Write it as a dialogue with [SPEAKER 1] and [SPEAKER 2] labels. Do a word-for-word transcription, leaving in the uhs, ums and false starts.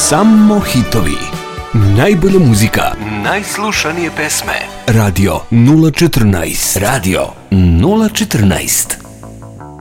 [SPEAKER 1] Samo hitovi. Najbolja muzika. Najslušanije pesme. Radio nula četrnaest. Radio nula četrnaest.